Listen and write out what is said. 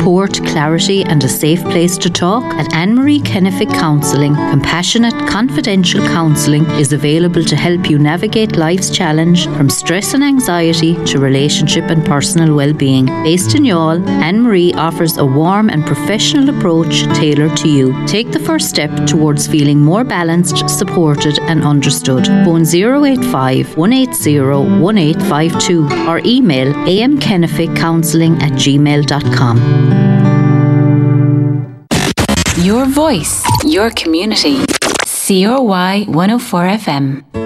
support, clarity and a safe place to talk? At Anne-Marie Kennefic Counselling, compassionate, confidential counselling is available to help you navigate life's challenge from stress and anxiety to relationship and personal well-being. Based in Youghal, Anne-Marie offers a warm and professional approach tailored to you. Take the first step towards feeling more balanced, supported and understood. Phone 085 180 1852 or email amkenneficcounselling@gmail.com. Your voice, your community. CRY 104 FM.